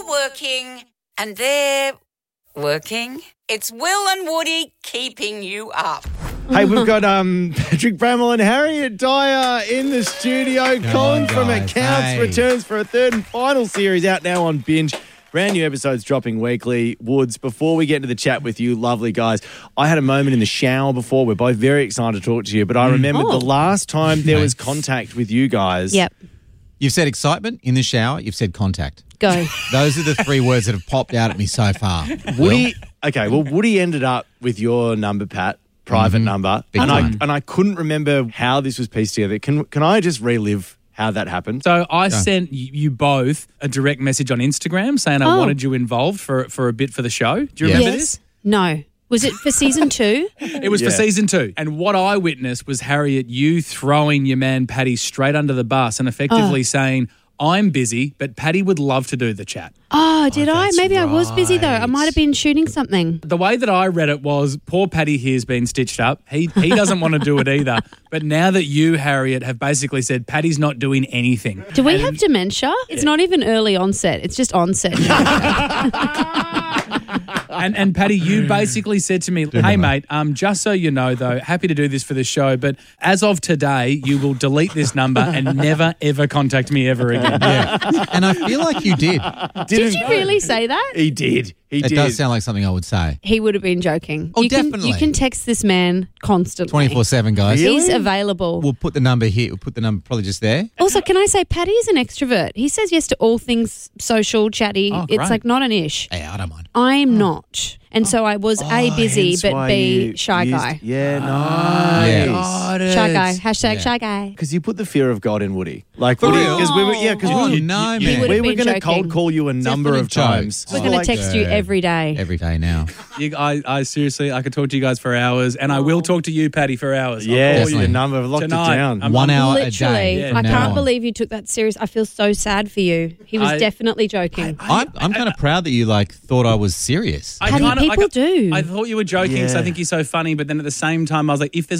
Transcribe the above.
working and they're working. It's Will and Woody keeping you up. Hey, we've got Patrick Bramwell and Harriet Dyer in the studio. Colin from Accounts returns for a third and final series out now on Binge. Brand new episodes dropping weekly. Woods, before we get into the chat with you, lovely guys, I had a moment in the shower before. We're both very excited to talk to you, but I remembered the last time there was contact with you guys. Yep. You've said excitement in the shower. You've said contact. Go. Those are the three words that have popped out at me so far. Woody ended up with your number, Pat. Private number, and I couldn't remember how this was pieced together. Can I just relive how that happened? So I sent you both a direct message on Instagram saying I wanted you involved for a bit for the show. Do you remember this? No. Was it for season 2? It was for season 2. And what I witnessed was, Harriet, you throwing your man Paddy straight under the bus and effectively saying, I'm busy, but Paddy would love to do the chat. Oh, did I? Maybe I was busy though. I might have been shooting something. The way that I read it was, poor Paddy here's been stitched up. He doesn't want to do it either. But now that you, Harriet, have basically said Paddy's not doing anything. Do we have dementia? It's not even early onset. It's just onset. And Paddy, you basically said to me, hey, mate, just so you know, though, happy to do this for the show, but as of today, you will delete this number and never, ever contact me ever again. Yeah. And I feel like you did. Did you really say that? He did. He did. It does sound like something I would say. He would have been joking. Oh, you definitely. You can text this man constantly. 24/7, guys. He's available. We'll put the number here. We'll put the number probably just there. Also, can I say, Paddy is an extrovert. He says yes to all things social, chatty. Oh, it's great. like not an ish. Yeah, I don't mind. I'm not. And so I was A, busy, hence but why B, you shy used- guy. Yeah, nice. Yeah. Shy guy. Hashtag shy guy. Because you put the fear of God in Woody. Like, For Woody, real? because we were, because Oh, we, no, you- man. would we have were been going to cold joking. call you a number of Definitely times. jokes. We're going to text you every day. Every day now. I seriously, I could talk to you guys for hours, and I will talk to you, Paddy, for hours. I'll Yes, call you. the number. I've locked Tonight. it down. 1 hour a Literally. day. Yeah, I from now can't on. believe you took that serious. I feel so sad for you. He was definitely joking. I'm kind of proud that you thought I was serious. Paddy, people do. I thought you were joking, so I Yeah. think you're so funny, but then at the same time, I was like, if there's